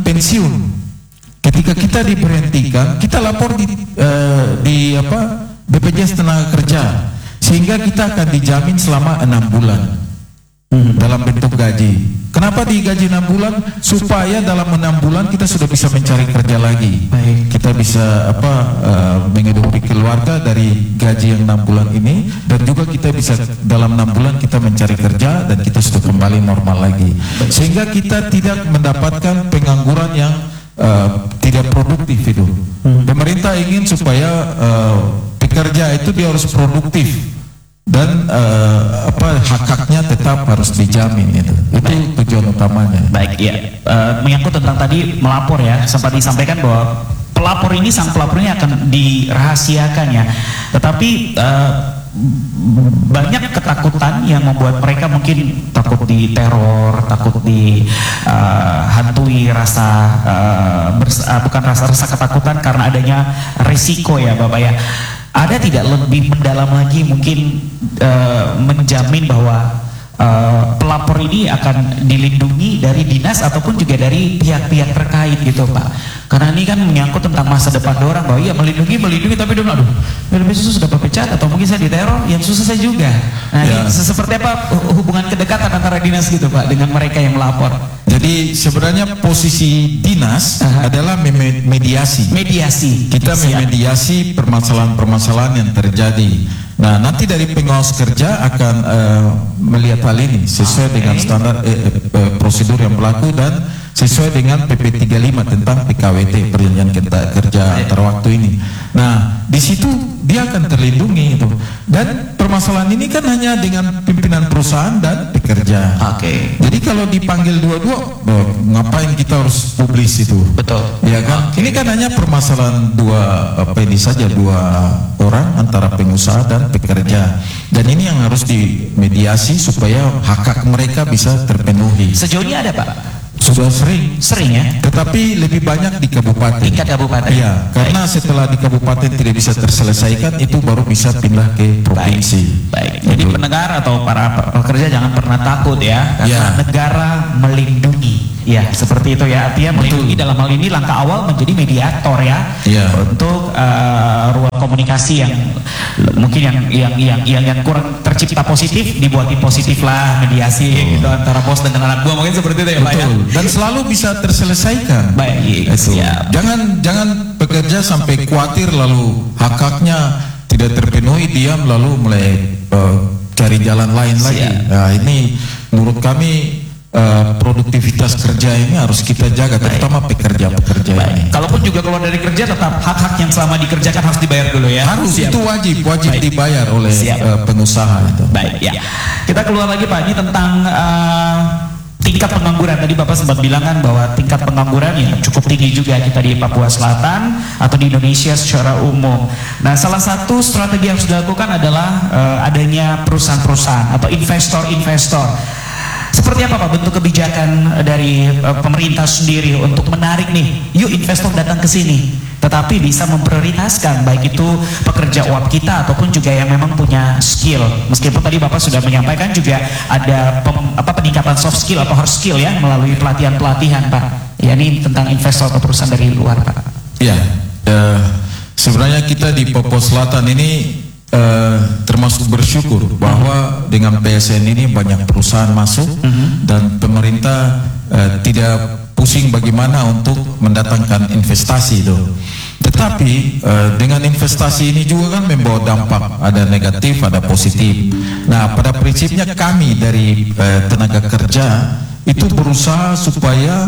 pensiun. Ketika kita diberhentikan, kita lapor di BPJS Tenaga Kerja, sehingga kita akan dijamin selama 6 bulan dalam bentuk gaji. Kenapa digaji 6 bulan? Supaya dalam 6 bulan kita sudah bisa mencari kerja lagi. Baik. Kita bisa menghidupi keluarga dari gaji yang 6 bulan ini, dan juga kita bisa dalam 6 bulan kita mencari kerja dan kita sudah kembali normal lagi. Sehingga kita tidak mendapatkan pengangguran yang tidak produktif itu. Pemerintah ingin supaya pekerja itu dia harus produktif dan hak-haknya tetap harus dijamin itu tujuan utamanya. Baik, ya. Menyangkut tentang tadi melapor ya, sempat disampaikan bahwa sang pelapor ini akan dirahasiakan ya. Tetapi banyak ketakutan yang membuat mereka mungkin takut diteror, takut dihantui rasa ketakutan karena adanya resiko ya Bapak ya. Ada tidak lebih mendalam lagi mungkin menjamin bahwa pelapor ini akan dilindungi dari dinas ataupun juga dari pihak-pihak terkait gitu Pak? Karena ini kan menyangkut tentang masa depan orang, bahwa iya melindungi tapi dia bilang, aduh lebih susah sudah pepecat atau mungkin saya diteror, yang susah saya juga. Nah ya. Ini seperti apa hubungan kedekatan antara dinas gitu Pak dengan mereka yang melapor? Jadi sebenarnya posisi dinas adalah mediasi. Kita memediasi permasalahan-permasalahan yang terjadi. Nah, nanti dari pengawas kerja akan melihat hal ini sesuai dengan standar prosedur yang berlaku dan sesuai dengan PP 35 tentang PKWT, perjanjian kerja antar waktu ini. Nah, di situ dia akan terlindungi itu. Dan permasalahan ini kan hanya dengan pimpinan perusahaan dan pekerja. Oke. Jadi kalau dipanggil dua-dua, ngapain kita harus publis itu? Betul. Ya kan? Ini kan hanya permasalahan dua orang antara pengusaha dan pekerja. Dan ini yang harus dimediasi supaya hak-hak mereka bisa terpenuhi. Sejauh ini ada Pak? Sudah sering ya, tetapi lebih banyak di kabupaten. Tingkat kabupaten. Iya, karena setelah di kabupaten tidak bisa terselesaikan, itu baru bisa pindah ke provinsi. Baik. Jadi pendengar atau para pekerja jangan pernah takut ya, karena negara melindungi. Ya, seperti itu ya. Artinya melindungi dalam hal ini langkah awal menjadi mediator ya, untuk ruang komunikasi yang mungkin yang kurang tercipta positif dibuatin positif lah, mediasi gitu antara bos dengan anak buah, mungkin seperti itu ya Pak ya. Dan selalu bisa terselesaikan. Baik. Jangan pekerja sampai khawatir lalu hak-haknya tidak terpenuhi, diam lalu mulai cari jalan lain lagi. Nah, ini menurut kami produktivitas kerja ini harus kita jaga, terutama pekerja-pekerja ini. Kalaupun juga keluar dari kerja, tetap hak-hak yang selama dikerjakan harus dibayar dulu ya. Harus, itu wajib dibayar oleh pengusaha itu. Baik ya. Kita keluar lagi Pak, ini tentang tingkat pengangguran. Tadi Bapak sempat bilang kan bahwa tingkat pengangguran ya cukup tinggi juga kita di Papua Selatan atau di Indonesia secara umum. Nah, salah satu strategi yang sudah dilakukan adalah adanya perusahaan-perusahaan atau investor-investor. Seperti apa Pak bentuk kebijakan dari pemerintah sendiri untuk menarik nih, yuk investor datang ke sini, tetapi bisa memprioritaskan baik itu pekerja UAP kita ataupun juga yang memang punya skill. Meskipun tadi Bapak sudah menyampaikan juga ada peningkatan soft skill atau hard skill ya melalui pelatihan-pelatihan Pak. Ya, ini tentang investor atau perusahaan dari luar Pak. Ya, sebenarnya kita di Papua Selatan ini termasuk bersyukur bahwa dengan PSN ini banyak perusahaan masuk dan pemerintah tidak pusing bagaimana untuk mendatangkan investasi itu. Tetapi dengan investasi ini juga kan membawa dampak, ada negatif, ada positif. Nah, pada prinsipnya kami dari tenaga kerja itu berusaha supaya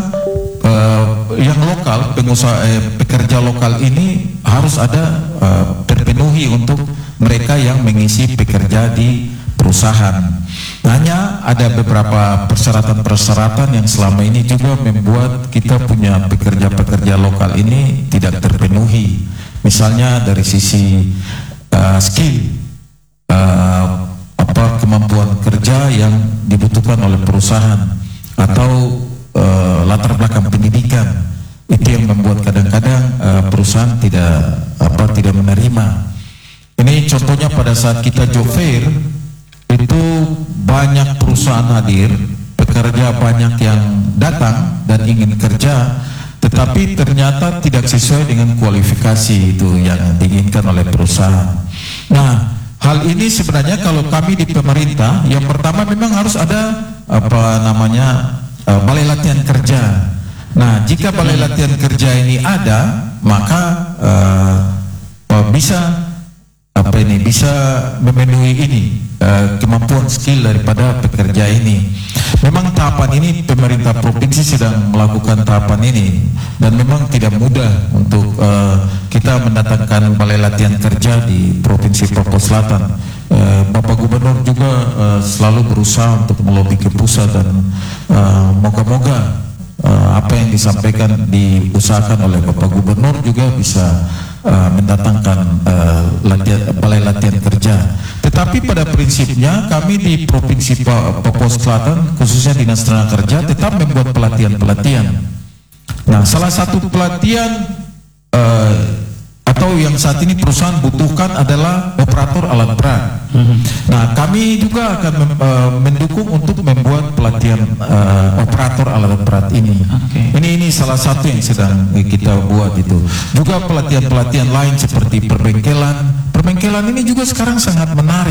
yang lokal, pekerja lokal ini harus ada terpenuhi untuk mereka yang mengisi pekerja di perusahaan. Hanya ada beberapa persyaratan-persyaratan yang selama ini juga membuat kita punya pekerja-pekerja lokal ini tidak terpenuhi. Misalnya dari sisi skill, kemampuan kerja yang dibutuhkan oleh perusahaan atau latar belakang pendidikan. Itu yang membuat kadang-kadang perusahaan tidak menerima. Ini contohnya pada saat kita job fair itu banyak perusahaan hadir, pekerja banyak yang datang dan ingin kerja, tetapi ternyata tidak sesuai dengan kualifikasi itu yang diinginkan oleh perusahaan. Nah, hal ini sebenarnya kalau kami di pemerintah, yang pertama memang harus ada balai latihan kerja. Nah, jika balai latihan kerja ini ada, maka bisa memenuhi kemampuan skill daripada pekerja ini. Memang tahapan ini pemerintah provinsi sedang melakukan tahapan ini, dan memang tidak mudah untuk kita mendatangkan balai latihan kerja di Provinsi Papua Selatan. Bapak Gubernur juga selalu berusaha untuk melobi ke pusat, dan moga-moga apa yang diusahakan oleh Bapak Gubernur juga bisa mendatangkan balai latihan kerja. Tetapi pada prinsipnya kami di Provinsi Papua Selatan, khususnya Dinas Tenaga Kerja, tetap membuat pelatihan-pelatihan. Nah, salah satu pelatihan atau yang saat ini perusahaan butuhkan adalah operator alat berat. Nah, kami juga akan mendukung untuk membuat pelatihan operator alat berat ini. Ini salah satu yang sedang kita buat itu. Juga pelatihan-pelatihan lain seperti perbengkelan. Perbengkelan ini juga sekarang sangat menarik.